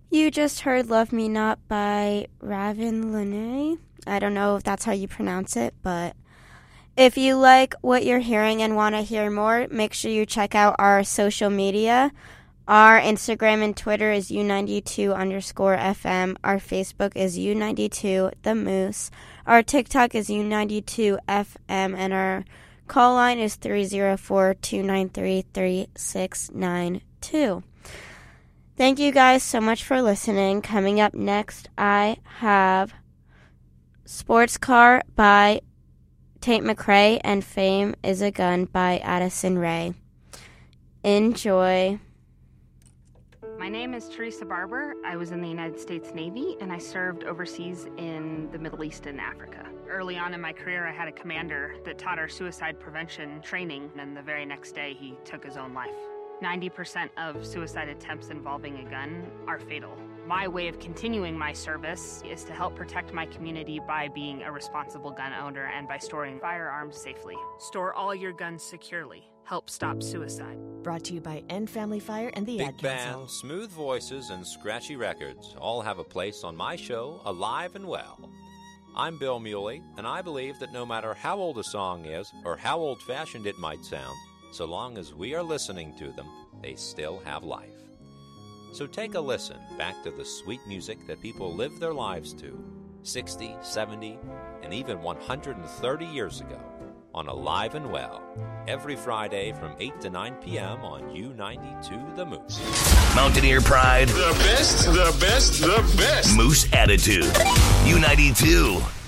You just heard Love Me Not by Ravin Lene. I don't know if that's how you pronounce it, but if you like what you're hearing and want to hear more, make sure you check out our social media. Our Instagram and Twitter is U92_FM. Our Facebook is U92 The Moose. Our TikTok is U92FM, and our call line is 304-293-3692. Thank you guys so much for listening. Coming up next, I have Sports Car by Tate McRae and Fame is a Gun by Addison Rae. Enjoy. My name is Teresa Barber. I was in the United States Navy, and I served overseas in the Middle East and Africa. Early on in my career, I had a commander that taught our suicide prevention training, and the very next day, he took his own life. 90% of suicide attempts involving a gun are fatal. My way of continuing my service is to help protect my community by being a responsible gun owner and by storing firearms safely. Store all your guns securely. Help stop suicide. Brought to you by End Family Fire and the Big Ad Council. band, smooth voices, and scratchy records all have a place on my show, Alive and Well. I'm Bill Muley, and I believe that no matter how old a song is or how old-fashioned it might sound, so long as we are listening to them, they still have life. So take a listen back to the sweet music that people lived their lives to 60, 70, and even 130 years ago on Alive and Well, every Friday from 8 to 9 p.m. on U92 The Moose. Mountaineer pride. The best, the best, the best. Moose attitude. U92.